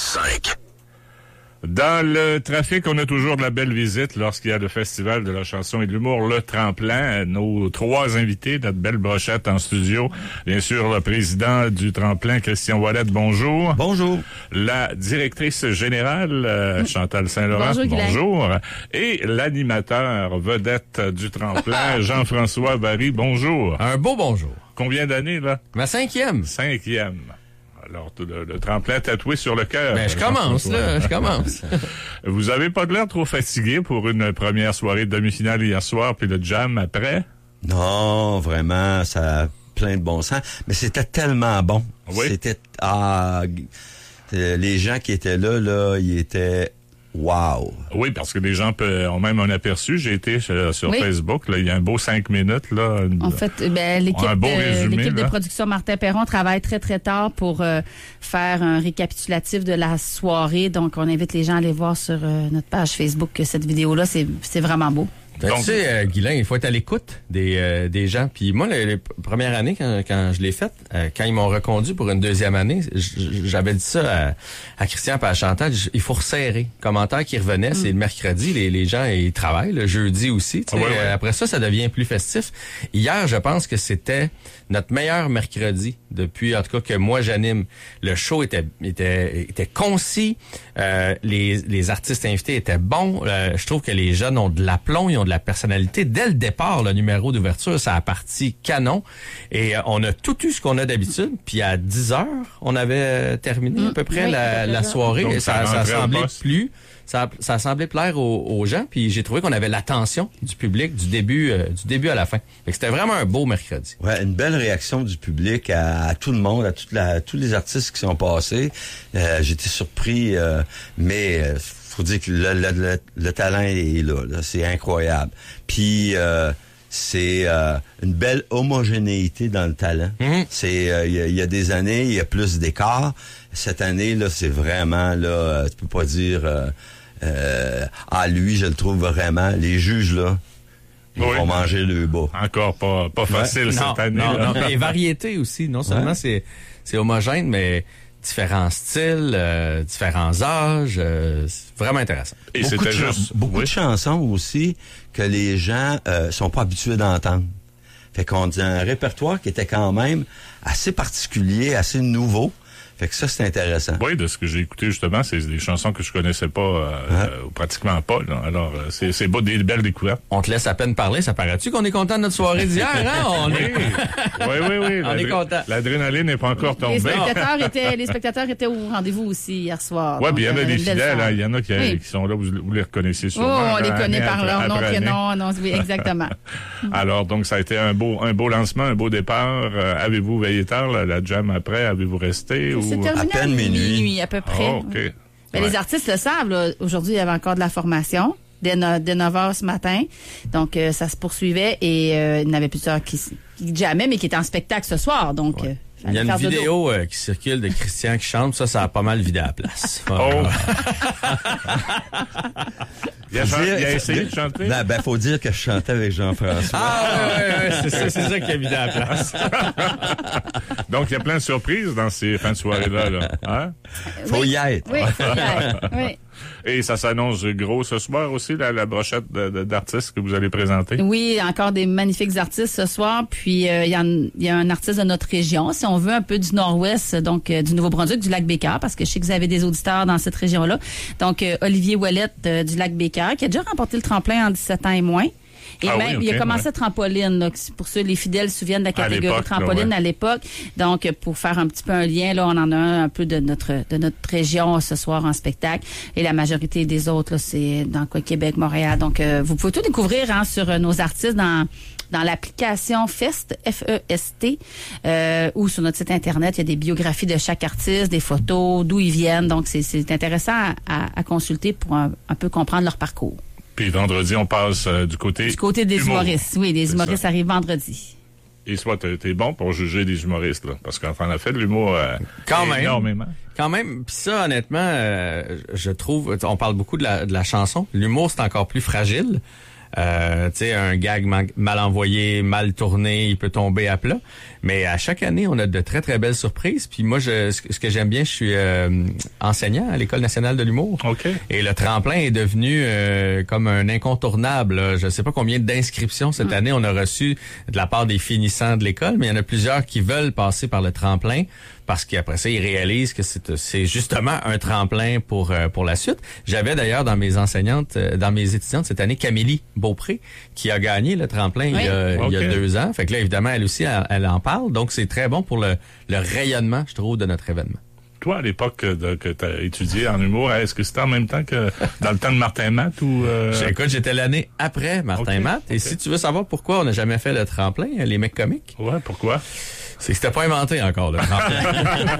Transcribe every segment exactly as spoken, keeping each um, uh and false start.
cinq. Dans le trafic, on a toujours de la belle visite lorsqu'il y a le Festival de la chanson et de l'humour, le Tremplin. Nos trois invités, notre belle brochette en studio. Bien sûr, le président du Tremplin, Christian Ouellette, bonjour. Bonjour. La directrice générale, euh, Chantal Saint-Laurent, bonjour. bonjour. Et l'animateur vedette du Tremplin, Jean-François Barry, bonjour. Un beau bonjour. Combien d'années, là? Ma cinquième. Cinquième. Alors, le, le tremplin tatoué sur le cœur. Ben, je commence, là, je commence. Vous avez pas de l'air trop fatigué pour une première soirée de demi-finale hier soir, puis le jam après? Non, vraiment, ça a plein de bon sens. Mais c'était tellement bon. Oui. C'était... Ah, les gens qui étaient là, là, ils étaient... Wow! Oui, parce que les gens peut, ont même un aperçu. J'ai été sur, sur oui. Facebook. Là, il y a un beau cinq minutes. Là, une, en fait, ben, l'équipe, un beau de, résumé, l'équipe de là. production Martin Perron travaille très, très tard pour euh, faire un récapitulatif de la soirée. Donc, on invite les gens à aller voir sur euh, notre page Facebook que cette vidéo-là, c'est, c'est vraiment beau. Ben, Donc, tu sais, euh, Guylain, il faut être à l'écoute des euh, des gens. Puis moi, les, les premières années, quand, quand je l'ai faite, euh, quand ils m'ont reconduit pour une deuxième année, j- j'avais dit ça à, à Christian et à Chantal, j- il faut resserrer. Commentaire qui revenait, mm. c'est le mercredi, les, les gens, ils travaillent, le jeudi aussi. Tu sais. Ouais, ouais. Euh, après ça, ça devient plus festif. Hier, je pense que c'était notre meilleur mercredi depuis, en tout cas, que moi, j'anime. Le show était était était concis, euh, les, les artistes invités étaient bons. Euh, je trouve que les jeunes ont de l'aplomb, ils ont de la personnalité. Dès le départ, le numéro d'ouverture, ça a parti canon. Et euh, on a tout eu ce qu'on a d'habitude. Puis à dix heures, on avait euh, terminé mmh, à peu près oui, la, la soirée. Donc, et ça, ça ça rentrait au semblait poste. plus... Ça, ça semblait plaire aux, aux gens. Puis j'ai trouvé qu'on avait l'attention du public du début euh, du début à la fin. Fait que c'était vraiment un beau mercredi. Ouais, une belle réaction du public à, à tout le monde, à toute la, à tous les artistes qui sont passés. Euh, j'étais surpris, euh, mais euh, faut dire que le, le, le, le talent est là, là. C'est incroyable. Puis euh, c'est euh, une belle homogénéité dans le talent. Mm-hmm. C'est il euh, y, y a des années, il y a plus d'écart. Cette année là, c'est vraiment là, euh, tu peux pas dire euh, euh, ah lui, je le trouve vraiment. Les juges là, ils Oui. vont manger le bas. Encore pas, pas facile non, cette année. non, là. non. Et variété aussi. Non seulement Ouais. c'est c'est homogène, mais différents styles, euh, différents âges. Euh, c'est vraiment intéressant. Et beaucoup c'était de chan- juste... beaucoup oui. de chansons aussi que les gens euh, sont pas habitués d'entendre. Fait qu'on dit un répertoire qui était quand même assez particulier, assez nouveau. Fait que ça, c'est intéressant. Oui, de ce que j'ai écouté, justement, c'est des chansons que je connaissais pas, euh, Hein? euh, pratiquement pas. Là. Alors, euh, c'est, c'est beau, des belles découvertes. On te laisse à peine parler. Ça paraît-tu qu'on est content de notre soirée d'hier, hein? On Oui, est... oui, oui. oui. On est L'adré- content. L'adrénaline n'est pas encore Les tombée. spectateurs, étaient, les spectateurs étaient au rendez-vous aussi hier soir. Oui, Donc, puis il y en a euh, des une belle fidèles. salle. hein. Il y en a qui, Oui. qui sont là, vous, vous les reconnaissez Oh, sûrement. on les hein, connaît année par après- leur nom, après année. prénom. Non, oui, exactement. Alors, donc, ça a été un beau, un beau lancement, un beau départ. Euh, avez-vous veillé tard, la, la jam après? Avez-vous resté? C'est ou... terminé à peine minuit. minuit à peu près. Ah, OK. Mais Ouais. les artistes le savent. Là. Aujourd'hui, il y avait encore de la formation dès, no- dès neuf heures ce matin. Donc, euh, ça se poursuivait et euh, il y en avait plusieurs qui, qui jammaient, mais qui étaient en spectacle ce soir. Donc, euh, Il y a fallait une faire dodo. vidéo euh, qui circule de Christian qui chante. Ça, ça a pas mal vidé la place. Oh! il, a Faut chan- dire- il a essayé de chanter? Ben, ben, faut dire que je chantais avec Jean-François. Ah, ouais, ouais, ouais, c'est ça, c'est ça qui a vidé la place. Donc, il y a plein de surprises dans ces fins de soirée-là. Là. Hein? Faut y être. Oui, faut y aller. Oui. Et ça s'annonce gros ce soir aussi, la, la brochette de- de- d'artistes que vous allez présenter. Oui, encore des magnifiques artistes ce soir. Puis, euh, il y, a un- il y a un artiste de notre région, si on veut, un peu du nord-ouest, donc euh, du Nouveau-Brunswick, du Lac-Bécoeur, parce que je sais que vous avez des auditeurs dans cette région-là. Donc, euh, Olivier Ouellette euh, du Lac-Bécoeur, qui a déjà remporté le tremplin en dix-sept ans et moins. Et Ah même, oui, ok, il a commencé ouais. à trampoline, là, pour ceux, les fidèles se souviennent de la catégorie l'époque, trampoline là, ouais. à l'époque. Donc, pour faire un petit peu un lien, là, on en a un, un peu de notre de notre région ce soir en spectacle. Et la majorité des autres, là, c'est dans quoi, Québec, Montréal. Donc, euh, vous pouvez tout découvrir hein, sur euh, nos artistes dans dans l'application Fest, F E S T, euh, ou sur notre site Internet. Il y a des biographies de chaque artiste, des photos, d'où ils viennent. Donc, c'est, c'est intéressant à, à, à consulter pour un, un peu comprendre leur parcours. Puis vendredi, on passe euh, du côté Du côté des humour. humoristes. Oui, les C'est humoristes ça. arrivent vendredi. Et soit t'es, t'es bon pour juger des humoristes, là, parce qu'on en a fait de l'humour euh, Quand même. énormément. Quand même, puis ça, honnêtement, euh, je trouve, on parle beaucoup de la, de la chanson. L'humour, c'est encore plus fragile. Euh, tu sais, un gag man- mal envoyé, mal tourné, il peut tomber à plat. Mais à chaque année, on a de très, très belles surprises. Puis moi, je, ce que ce que j'aime bien, je suis euh, enseignant à l'École nationale de l'humour. OK. Et le tremplin est devenu euh, comme un incontournable. Là. Je sais pas combien d'inscriptions cette année on a reçu de la part des finissants de l'école, mais il y en a plusieurs qui veulent passer par le tremplin parce qu'après ça, ils réalisent que c'est, c'est justement un tremplin pour euh, pour la suite. J'avais d'ailleurs dans mes enseignantes, euh, dans mes étudiantes cette année, Camélie Beaupré, qui a gagné le tremplin oui. il, y a, okay. il y a deux ans. Fait que là, évidemment, elle aussi, elle, elle en parle. Donc, c'est très bon pour le, le rayonnement, je trouve, de notre événement. Toi, à l'époque de, que tu as étudié en humour, est-ce que c'était en même temps que dans le temps de Martin Matt ou... Euh... Écoute, j'étais l'année après Martin okay. Matt. Et okay. si tu veux savoir pourquoi on n'a jamais fait le tremplin, les mecs comiques... Ouais, pourquoi? C'est que c'était pas inventé encore, le tremplin.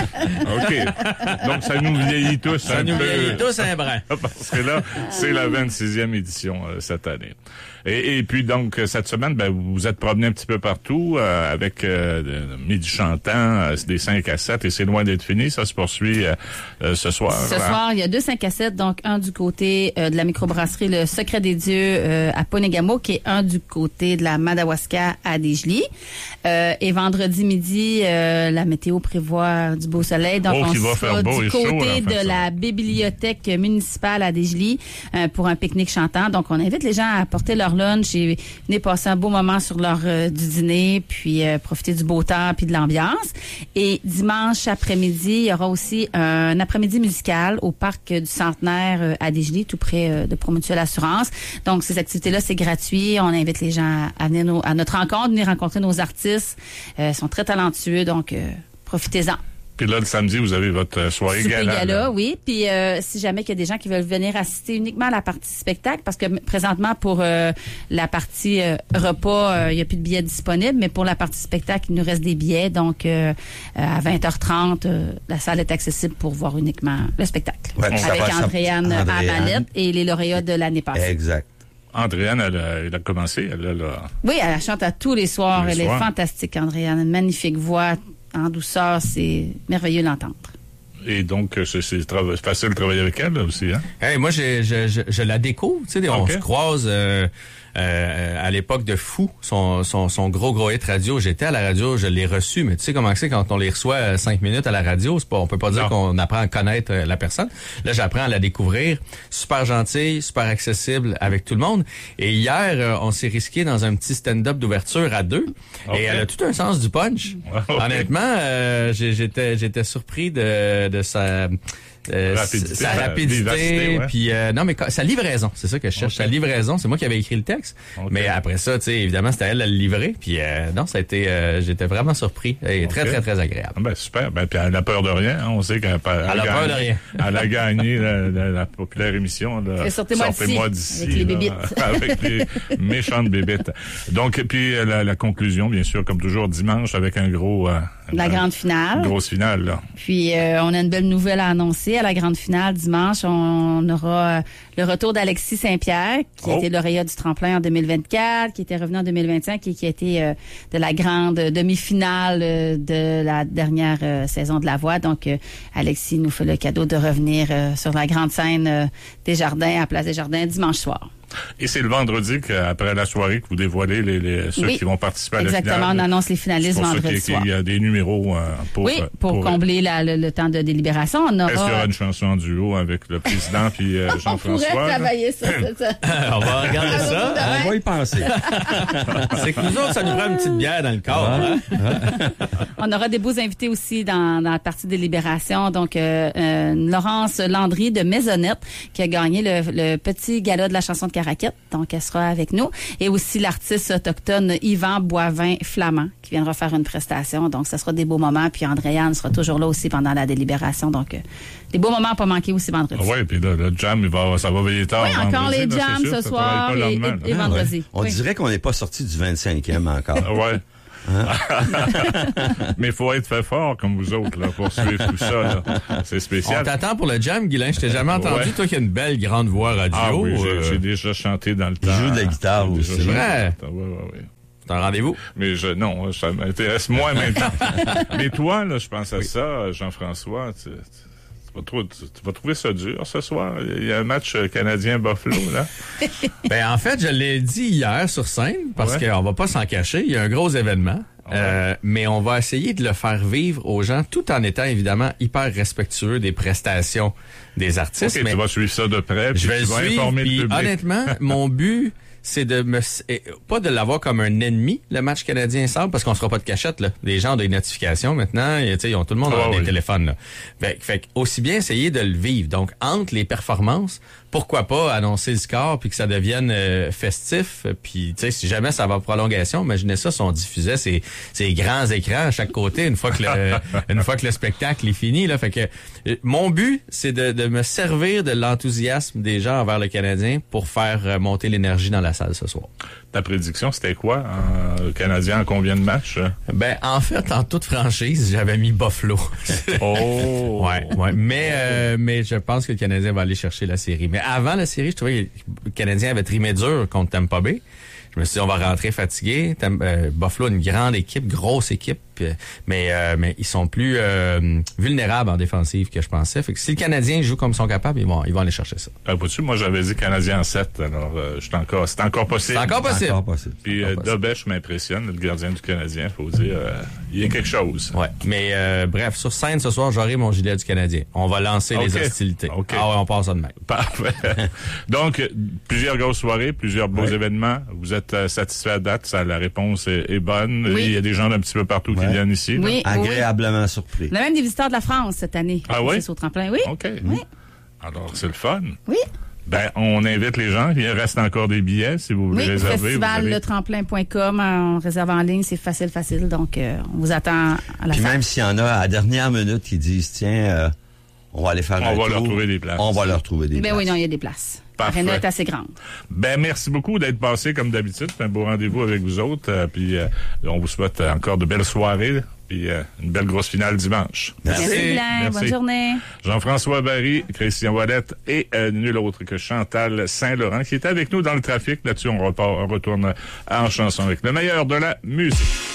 OK. Donc, ça nous vieillit tous ça un nous peu. vieillit tous un brin. Parce que là, c'est la vingt-sixième édition euh, cette année. Et, et puis, donc, cette semaine, ben, vous vous êtes promené un petit peu partout euh, avec euh, Midi Chantant, euh, des cinq à sept, et c'est loin d'être fini. Ça se poursuit euh, euh, ce soir. Ce hein? soir, il y a deux cinq à sept, donc un du côté euh, de la microbrasserie Le Secret des Dieux euh, à Ponegamo, qui est un du côté de la Madawaska à Desjely. Euh, et vendredi midi, euh, la météo prévoit du beau soleil. Donc, oh, on va sera beau du et côté chaud, là, de la bibliothèque municipale à Desjely euh, pour un pique-nique chantant. Donc, on invite les gens à apporter leur lunch et venir passer un beau moment sur l'heure euh, du dîner, puis euh, profiter du beau temps puis de l'ambiance. Et dimanche après-midi, il y aura aussi un après-midi musical au parc du Centenaire euh, à Desjely, tout près euh, de Promutuelle Assurance. Donc, ces activités-là, c'est gratuit. On invite les gens à venir nos, à notre rencontre, venir rencontrer nos artistes. Euh, ils sont très talentueux, donc euh, profitez-en. Puis là, le samedi, vous avez votre soirée Super gala. gala, là. oui. Puis euh, si jamais il y a des gens qui veulent venir assister uniquement à la partie spectacle, parce que présentement, pour euh, la partie euh, repas, euh, il n'y a plus de billets disponibles, mais pour la partie spectacle, il nous reste des billets. Donc, euh, à vingt heures trente, euh, la salle est accessible pour voir uniquement le spectacle. Ouais, avec Andréane Andréane. Amalette et les lauréats de l'année passée. Exact. Andréane, elle a, elle a commencé. Elle a, là. Oui, elle chante à tous les soirs. Tous les elle soirs. est fantastique, Andréane. Une magnifique voix en douceur. C'est merveilleux l'entendre. Et donc, c'est, c'est tra- facile de travailler avec elle là, aussi. Hein? Hey, moi, je, je, je, je la découvre. Tu sais, on Okay. se croise euh, euh, à l'époque de Fou, son, son, son gros gros hit radio. J'étais à la radio, je l'ai reçu, mais tu sais comment c'est quand on les reçoit euh, cinq minutes à la radio, c'est pas, on peut pas dire Non. qu'on apprend à connaître euh, la personne. Là, j'apprends à la découvrir. Super gentille, super accessible avec tout le monde. Et hier, euh, on s'est risqué dans un petit stand-up d'ouverture à deux. Okay. Et elle a tout un sens du punch. Okay. Honnêtement, euh, j'ai- j'étais j'étais surpris de, de sa euh, Rapidité, sa sa rapidité, vivacité, ouais. puis euh, non mais ca- sa livraison, c'est ça que je cherche, Okay. sa livraison, c'est moi qui avais écrit le texte. Okay. Mais après ça, tu sais, évidemment, c'était elle à le livrer, puis euh, non, ça a été euh, j'étais vraiment surpris et Okay. très très très agréable. Ah ben, super. Ben, puis elle a peur de rien. Hein. On sait qu'elle elle Elle a gagné- peur de rien. Elle a gagné la, la, la populaire émission. Là. Et sortez-moi Sortez-moi d'ici, d'ici. avec les là. bébites. Avec les méchantes bébites. Donc, puis euh, la, la conclusion, bien sûr, comme toujours, dimanche, avec un gros... Euh, La une- grande finale. Une grosse finale, là. Puis, euh, on a une belle nouvelle à annoncer. À la grande finale, dimanche, on aura euh, le retour d'Alexis Saint-Pierre, qui a Oh. été lauréat du tremplin en deux mille vingt-quatre, qui était revenu en deux mille vingt-cinq et qui a été euh, de la grande demi-finale euh, de la dernière euh, saison de La Voix. Donc, euh, Alexis nous fait le cadeau de revenir euh, sur la grande scène euh, des Jardins, à Place des Jardins, dimanche soir. Et c'est le vendredi, qu'après la soirée, que vous dévoilez les, les, ceux Oui. qui vont participer à la Exactement, finale. on annonce les finalistes C'est pour ça vendredi qu'il y a- soir. qu'il y a des numéros euh, pour... Oui, euh, pour, combler la- le, le temps de délibération. On aura... Est-ce qu'il y aura une chanson en duo avec le président puis euh, on Jean-François? pourrait là? travailler ça, c'est ça. On va regarder ça. On va y penser. C'est que nous autres, ça nous prend une petite bière dans le corps. Hein? On aura des beaux invités aussi dans, dans la partie délibération. Donc, euh, euh, Laurence Landry de Maisonnette, qui a gagné le, le petit gala de la chanson de Caraquette. Donc, elle sera avec nous. Et aussi l'artiste autochtone Yvan Boivin-Flamand, qui viendra faire une prestation. Donc, ça sera des beaux moments. Puis Andréane sera toujours là aussi pendant la délibération. Donc, euh, des beaux moments à pas manquer aussi vendredi. Oui, puis là, le jam, il va, ça va veiller tard. Oui, encore vendredi, les là, jams c'est sûr, ce ça soir travaille et, pas le et- lendemain, et là. vendredi. On Oui. dirait qu'on n'est pas sorti du vingt-cinquième encore. Ouais. Mais il faut être fait fort comme vous autres là, pour suivre tout ça. Là. C'est On spécial. t'attend pour le jam, Guylain. Je t'ai jamais entendu. Ouais. Toi qui as une belle grande voix radio. Ah oui, j'ai, euh, j'ai déjà chanté dans le temps. joue de la guitare J'ai déjà aussi. chanté Vrai? dans le temps. Ouais, ouais, ouais. c'est un rendez-vous. Mais je, non, ça m'intéresse moins maintenant. Mais toi, là, je pense à ça, Jean-François. Tu, Tu vas, trouver, tu vas trouver ça dur ce soir. Il y a un match canadien-Buffalo, là. Ben, en fait, je l'ai dit hier sur scène, parce Ouais. qu'on va pas s'en cacher. Il y a un gros événement. Ouais. Euh, mais on va essayer de le faire vivre aux gens, tout en étant évidemment hyper respectueux des prestations des artistes. OK, mais tu vas suivre ça de près, puis je vais tu le vas suivre, informer puis le public. honnêtement, mon but, c'est de me eh, pas de l'avoir comme un ennemi, le match canadien-Sable, parce qu'on se fera pas de cachette, là. Les gens ont des notifications maintenant, et, tu sais, ils ont tout le monde Ah, a des oui. téléphones, là. Fait, fait que aussi bien essayer de le vivre. Donc, entre les performances, pourquoi pas annoncer le score puis que ça devienne euh, festif, puis tu sais, si jamais ça va en prolongation, imaginez ça si on diffusait ces, ces grands écrans à chaque côté une fois que le une fois que le spectacle est fini, là. Fait que euh, mon but, c'est de, de me servir de l'enthousiasme des gens envers le Canadien pour faire euh, monter l'énergie dans la salle ce soir. Ta prédiction, c'était quoi? En Canadien, en combien de matchs? Ben, en fait, en toute franchise, j'avais mis Buffalo. Oh! Ouais, ouais. Mais, euh, mais je pense que le Canadien va aller chercher la série. Mais avant la série, je trouvais que le Canadien avait trimé dur contre Tampa Bay. Je me suis dit, on va rentrer fatigué. Tam- euh, Buffalo, une grande équipe, grosse équipe, euh, mais euh, mais ils sont plus euh, vulnérables en défensive que je pensais. Fait que si le Canadien joue comme ils sont capables, ils vont, ils vont aller chercher ça. Euh, vois-tu, moi, j'avais dit Canadien en sept, alors euh, j'étais encore, c'est encore possible. C'est encore possible. Encore possible. Puis euh, Dobech m'impressionne, le gardien du Canadien, faut dire. Euh, il y a quelque chose. Ouais. Mais euh, bref, sur scène ce soir, j'aurai mon gilet du Canadien. On va lancer Ok. les hostilités. Ok. Ah ouais, on passe ça de même. Parfait. Donc, euh, plusieurs grosses soirées, plusieurs beaux Ouais. événements. Vous êtes euh, satisfait à date? Ça, la réponse est, est bonne. Oui. Il y a des gens d'un petit peu partout qui Ouais. viennent ici. là. Oui. Agréablement surpris. On a même des visiteurs de la France cette année. Ah oui? C'est au tremplin, oui. OK. Oui. Alors, c'est le fun. Oui. Ben, on invite les gens. Il reste encore des billets si vous voulez Oui, réserver. festival vous le allez- tremplin point com, on réserve en ligne, c'est facile, facile. Donc, euh, on vous attend à la Puis salle. même s'il y en a à la dernière minute qui disent, tiens, euh, on va aller faire On un va tour, leur trouver des places. On va leur trouver des Ben places. oui, non, il y a des places. Parfait. L'aréna est assez grande. Ben, merci beaucoup d'être passé comme d'habitude. C'est un beau rendez-vous avec vous autres. Euh, puis, euh, on vous souhaite encore de belles soirées. Puis, euh, une belle grosse finale dimanche. Merci. Merci, Glenn. Merci. Bonne journée. Jean-François Barry, Christian Ouellette et euh, nul autre que Chantal Saint-Laurent qui est avec nous dans le trafic. Là-dessus, on repart, on retourne en chanson avec le meilleur de la musique.